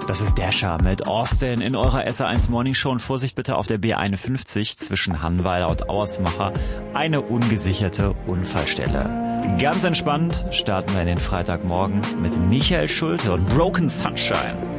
Das ist Dasher mit Austin in eurer SR1 Morning Show. Und Vorsicht bitte auf der B51 zwischen Hannweiler und Auersmacher. Eine ungesicherte Unfallstelle. Ganz entspannt starten wir in den Freitagmorgen mit Michael Schulte und Broken Sunshine.